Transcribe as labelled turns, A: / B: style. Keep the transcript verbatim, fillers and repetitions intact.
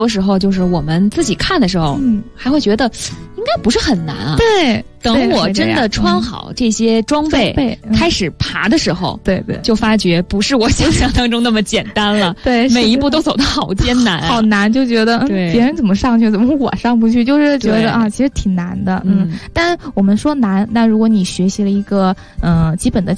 A: 多时候就是我们自己看的时候，嗯，还会觉得应该不是很难啊。
B: 对，
A: 等我真的穿好这些装备，
B: 嗯、
A: 开始爬的时候，
B: 对对，
A: 就发觉不是我想象当中那么简单了。
B: 对，
A: 每一步都走得好艰难、啊，
B: 好难，就觉得嗯，别人怎么上去，怎么我上不去，就是觉得啊，其实挺难的。嗯，但我们说难，那如果你学习了一个嗯、呃、基本的